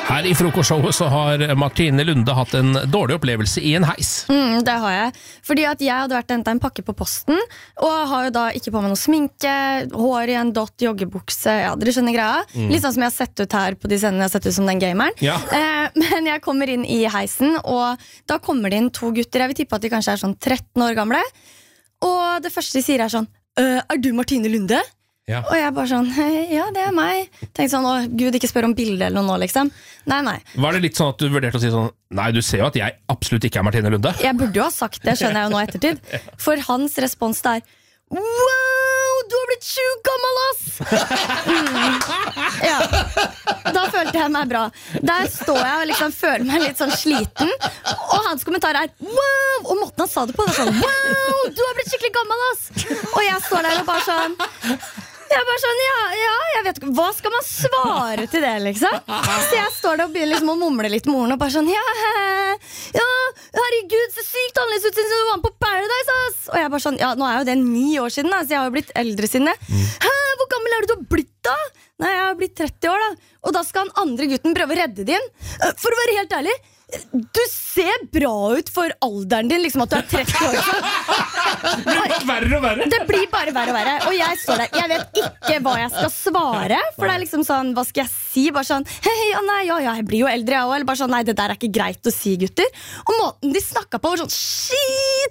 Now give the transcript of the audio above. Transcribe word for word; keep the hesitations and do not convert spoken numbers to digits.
Her i frokostshowet så har Martine Lunde hatt en dårlig opplevelse i en heis. Mm, det har jeg. Fordi at jeg hadde vært og hentet en pakke på posten, og har jo da ikke på meg noe sminke, hår i en dott, joggebukse, ja, dere skjønner greia. Mm. Litt sånn som jeg har sett ut her på de scenene jeg har sett ut som den gameren. Ja. Eh, men jeg kommer inn i heisen, og da kommer det inn to gutter, jeg vil tippe at de kanskje er sånn tretten år gamle, og det første de sier er sånn, er du Martine Lunde? Ja. Og jeg bare sånn, ja det er meg. Tenkte sånn, å gud, ikke spør om bildet eller noe nå liksom. Nei, nei. Var det litt sånn at du vurderte å si sånn, nei, du ser jo at jeg absolutt ikke er Martine Lunde? Jeg burde jo ha sagt det, skjønner jeg jo nå ettertid. For hans respons der, wow, du har blitt sjukt gammel, ass! Mm. Ja, da følte jeg meg bra. Der står jeg og liksom føler meg litt sånn sliten, og hans kommentar er, wow, og måten han sa det på, det er sånn, wow, du har blitt skikkelig gammel, ass! Og jeg står der og bare sånn, jeg er bare sånn, ja, ja, jeg vet ikke, hva skal man svare til det, liksom? Så jeg står der og begynner liksom å mumle litt med ordene, og bare sånn, ja, ja, herregud, så sykt annerledes ut siden du var med på Paradise, ass! Og jeg bare sånn, ja, nå er jo det ni år siden, da, så jeg har jo blitt eldre siden det. Hæ, hvor gammel er du du har blitt da? Nei, jeg har blitt tretti år da. Og da skal han andre gutten prøve å redde din. For å være helt ærlig, du ser bra ut for alderen din, liksom at du er tretti år. Det blir verre og verre. Det blir bare verre og verre. Og jeg står der, jeg vet ikke hva jeg skal svare. For det er liksom sånn, hva skal jeg si? Bare sånn, hei, ja, nei, ja, ja, jeg blir jo eldre jeg også. Eller bare sånn, nei, det der er ikke greit å si, gutter. Og måten de snakket på var sånn, shit,